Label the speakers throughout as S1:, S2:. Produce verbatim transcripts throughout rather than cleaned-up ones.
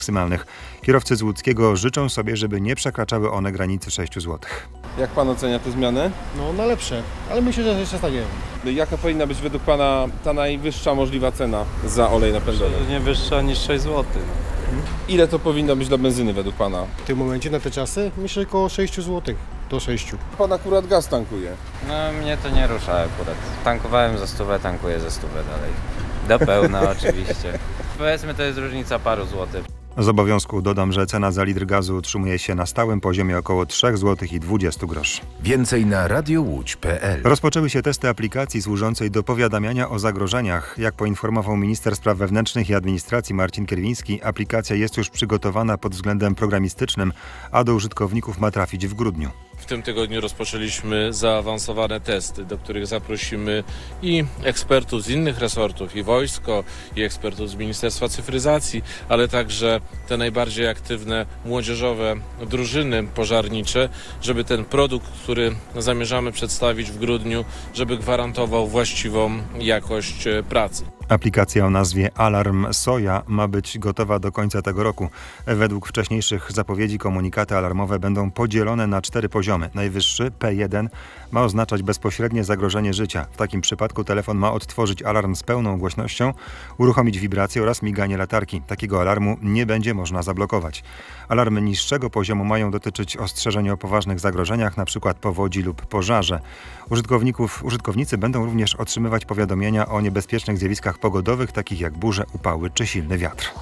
S1: maksymalnych. Kierowcy z Łódzkiego życzą sobie, żeby nie przekraczały one granicy sześć złotych.
S2: Jak pan ocenia te zmiany?
S3: No na lepsze, ale myślę, że jeszcze staniemy.
S2: Jaka powinna być według pana ta najwyższa możliwa cena za olej napędowy?
S4: Nie wyższa niż sześć złotych.
S2: Ile to powinno być dla benzyny według pana?
S3: W tym momencie na te czasy myślę około sześć złotych do sześciu.
S2: Pan akurat gaz tankuje.
S4: No mnie to nie rusza akurat. Tankowałem za stówę, tankuję za stówę dalej. Do pełna oczywiście. Powiedzmy, to jest różnica paru złotych.
S1: Z obowiązku dodam, że cena za litr gazu utrzymuje się na stałym poziomie około trzy złote dwadzieścia groszy.
S5: Więcej na radiowódź kropka pe el.
S1: Rozpoczęły się testy aplikacji służącej do powiadamiania o zagrożeniach. Jak poinformował minister spraw wewnętrznych i administracji Marcin Kierwiński, aplikacja jest już przygotowana pod względem programistycznym, a do użytkowników ma trafić w grudniu.
S6: W tym tygodniu rozpoczęliśmy zaawansowane testy, do których zaprosimy i ekspertów z innych resortów, i wojsko, i ekspertów z Ministerstwa Cyfryzacji, ale także te najbardziej aktywne młodzieżowe drużyny pożarnicze, żeby ten produkt, który zamierzamy przedstawić w grudniu, żeby gwarantował właściwą jakość pracy.
S1: Aplikacja o nazwie Alarm Soja ma być gotowa do końca tego roku. Według wcześniejszych zapowiedzi komunikaty alarmowe będą podzielone na cztery poziomy. Najwyższy, P jeden, ma oznaczać bezpośrednie zagrożenie życia. W takim przypadku telefon ma odtworzyć alarm z pełną głośnością, uruchomić wibrację oraz miganie latarki. Takiego alarmu nie będzie można zablokować. Alarmy niższego poziomu mają dotyczyć ostrzeżeń o poważnych zagrożeniach, np. powodzi lub pożarze. Użytkowników, użytkownicy będą również otrzymywać powiadomienia o niebezpiecznych zjawiskach pogodowych, takich jak burze, upały czy silny wiatr.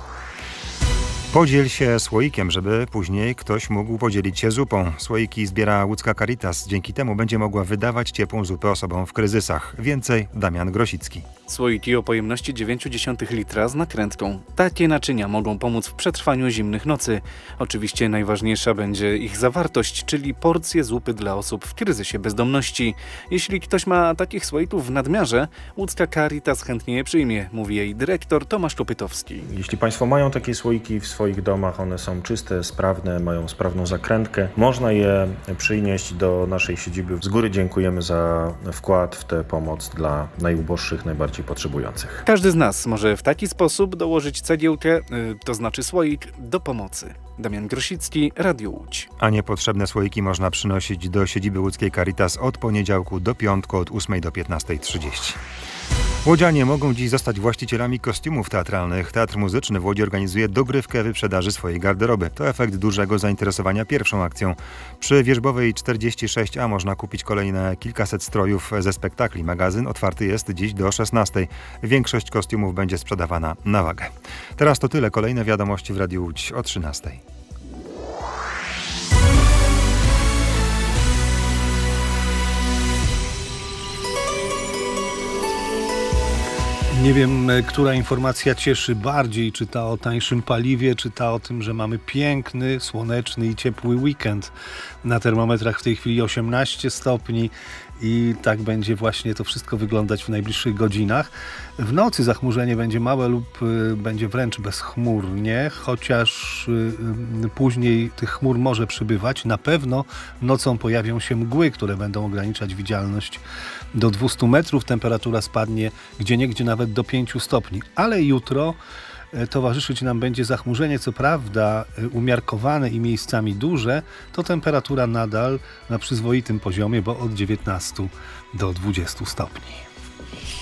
S1: Podziel się słoikiem, żeby później ktoś mógł podzielić się zupą. Słoiki zbiera łódzka Caritas. Dzięki temu będzie mogła wydawać ciepłą zupę osobom w kryzysach. Więcej Damian Grosicki.
S7: Słoiki o pojemności dziewięć dziesiątych litra z nakrętką. Takie naczynia mogą pomóc w przetrwaniu zimnych nocy. Oczywiście najważniejsza będzie ich zawartość, czyli porcje zupy dla osób w kryzysie bezdomności. Jeśli ktoś ma takich słoików w nadmiarze, łódzka Caritas chętnie je przyjmie, mówi jej dyrektor Tomasz Kopytowski.
S8: Jeśli Państwo mają takie słoiki w swoich domach, one są czyste, sprawne, mają sprawną zakrętkę, można je przynieść do naszej siedziby. Z góry dziękujemy za wkład w tę pomoc dla najuboższych, najbardziej potrzebujących.
S7: Każdy z nas może w taki sposób dołożyć cegiełkę, yy, to znaczy słoik, do pomocy. Damian Grosicki, Radio Łódź.
S1: A niepotrzebne słoiki można przynosić do siedziby łódzkiej Caritas od poniedziałku do piątku od ósmej do piętnastej trzydzieści. Łodzianie mogą dziś zostać właścicielami kostiumów teatralnych. Teatr Muzyczny w Łodzi organizuje dogrywkę wyprzedaży swojej garderoby. To efekt dużego zainteresowania pierwszą akcją. Przy Wierzbowej czterdzieści sześć A można kupić kolejne kilkaset strojów ze spektakli. Magazyn otwarty jest dziś do szesnastej. Większość kostiumów będzie sprzedawana na wagę. Teraz to tyle. Kolejne wiadomości w Radiu Łódź o trzynastej.
S9: Nie wiem, która informacja cieszy bardziej, czy ta o tańszym paliwie, czy ta o tym, że mamy piękny, słoneczny i ciepły weekend. Na termometrach w tej chwili osiemnaście stopni i tak będzie właśnie to wszystko wyglądać w najbliższych godzinach. W nocy zachmurzenie będzie małe lub y, będzie wręcz bezchmurnie, chociaż y, później tych chmur może przybywać. Na pewno nocą pojawią się mgły, które będą ograniczać widzialność do dwieście metrów. Temperatura spadnie gdzieniegdzie nawet do pięciu stopni. Ale jutro towarzyszyć nam będzie zachmurzenie, co prawda umiarkowane i miejscami duże, to temperatura nadal na przyzwoitym poziomie, bo od dziewiętnastu do dwudziestu stopni.